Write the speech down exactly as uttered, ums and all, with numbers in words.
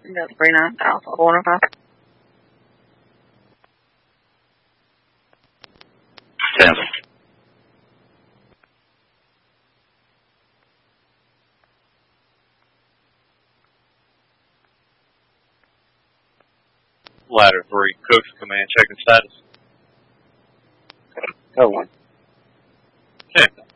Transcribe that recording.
Delta three nine Alpha four one five. Ten. Ladder three, Cook's command, checking status. Go one. Ten.